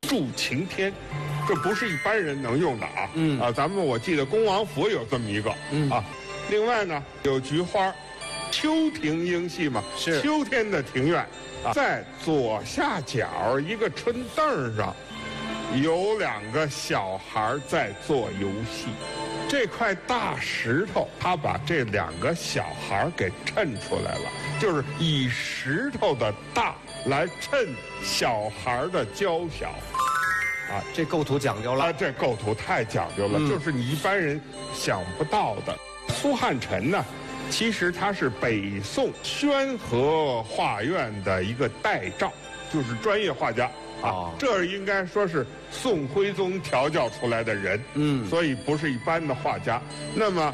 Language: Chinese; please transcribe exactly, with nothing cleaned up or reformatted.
柱擎天，这不是一般人能用的啊。 嗯啊，咱们我记得恭王府有这么一个。 嗯啊，另外呢有菊花，秋庭莺戏嘛， 是秋天的庭院啊，在左下角一个春凳上，有两个小孩在做游戏。这块大石头，他把这两个小孩给衬出来了，就是以石头的大来衬小孩的娇小。 啊，这构图讲究了。 啊，这构图太讲究了， 嗯就是你一般人想不到的。苏汉臣呢，其实他是北宋宣和画院的一个代照，就是专业画家。 哦啊，这应该说是宋徽宗调教出来的人， 嗯所以不是一般的画家。那么